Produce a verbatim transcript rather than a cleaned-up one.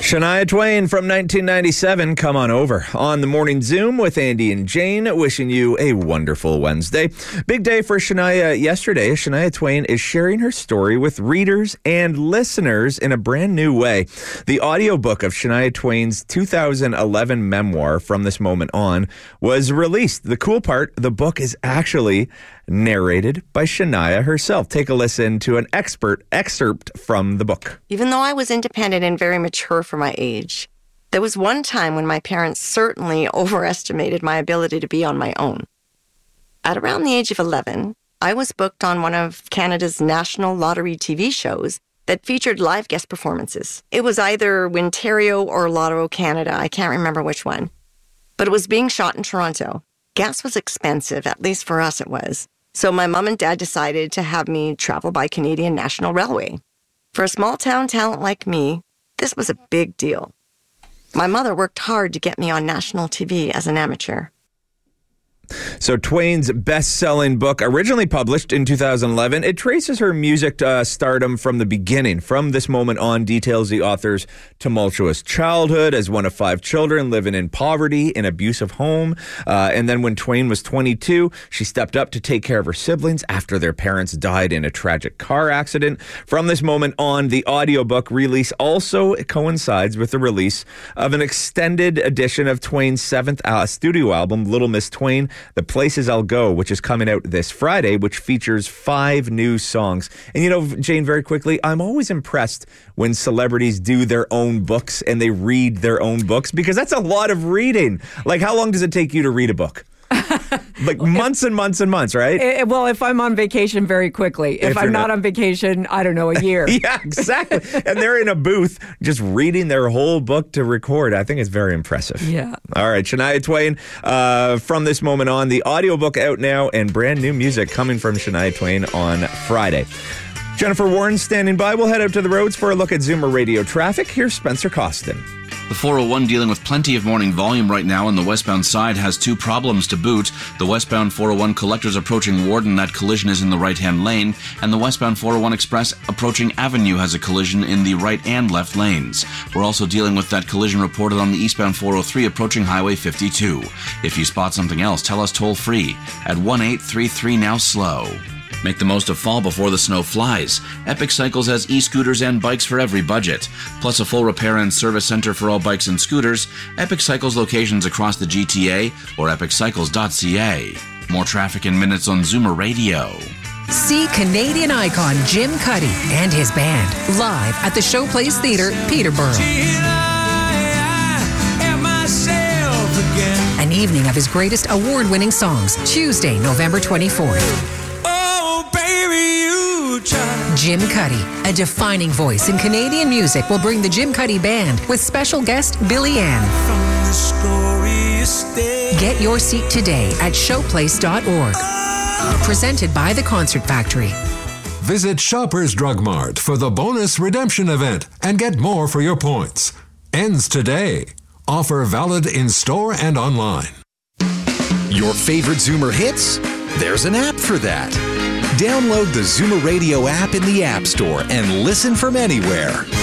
Shania Twain from nineteen ninety-seven, Come On Over. On the Morning Zoom with Andy and Jane, wishing you a wonderful Wednesday. Big day for Shania yesterday. Shania Twain is sharing her story with readers and listeners in a brand new way. The audiobook of Shania Twain's two thousand eleven memoir, From This Moment On, was released. The cool part, the book is actually narrated by Shania herself. Take a listen to an expert excerpt from the book. Even though I was independent and very mature for my age, there was one time when my parents certainly overestimated my ability to be on my own. At around the age of eleven, I was booked on one of Canada's national lottery T V shows that featured live guest performances. It was either Wintario or Lotto Canada. I can't remember which one. But it was being shot in Toronto. Gas was expensive, at least for us it was. So my mom and dad decided to have me travel by Canadian National Railway. For a small town talent like me, this was a big deal. My mother worked hard to get me on national T V as an amateur. So Twain's best-selling book, originally published in two thousand eleven, it traces her music uh, stardom from the beginning. From This Moment On details the author's tumultuous childhood as one of five children living in poverty, in an abusive home. Uh, and then when Twain was twenty-two, she stepped up to take care of her siblings after their parents died in a tragic car accident. From This Moment On, the audiobook release also coincides with the release of an extended edition of Twain's seventh uh, studio album, Little Miss Twain, The Places I'll Go, which is coming out this Friday, which features five new songs. And you know, Jane, very quickly, I'm always impressed when celebrities do their own books and they read their own books, because that's a lot of reading. Like, how long does it take you to read a book? Like months and months and months, right? It, well, if I'm on vacation, very quickly. If, if I'm not, not on vacation, I don't know, a year. Yeah, exactly. And they're in a booth just reading their whole book to record. I think it's very impressive. Yeah. All right, Shania Twain, uh, From This Moment On, the audiobook out now, and brand new music coming from Shania Twain on Friday. Jennifer Warren standing by. We'll head out to the roads for a look at Zoomer Radio traffic. Here's Spencer Costin. The four oh one dealing with plenty of morning volume right now, and the westbound side has two problems to boot. The westbound four oh one collectors approaching Warden, that collision is in the right-hand lane, and the westbound four oh one express approaching Avenue has a collision in the right and left lanes. We're also dealing with that collision reported on the eastbound four oh three approaching Highway fifty-two. If you spot something else, tell us toll-free at one eight three three now slow. Make the most of fall before the snow flies. Epic Cycles has e-scooters and bikes for every budget. Plus a full repair and service center for all bikes and scooters. Epic Cycles locations across the G T A or epic cycles dot c a. More traffic in minutes on Zoomer Radio. See Canadian icon Jim Cuddy and his band live at the Showplace Theatre, Peterborough. An evening of his greatest award-winning songs, Tuesday, November twenty-fourth. Jim Cuddy, a defining voice in Canadian music, will bring the Jim Cuddy Band with special guest Billy Ann. Get your seat today at showplace dot org. Presented by the Concert Factory. Visit Shoppers Drug Mart for the bonus redemption event and get more for your points. Ends today. Offer valid in store and online. Your favorite Zoomer hits? There's an app for that. Download the Zoomer Radio app in the App Store and listen from anywhere.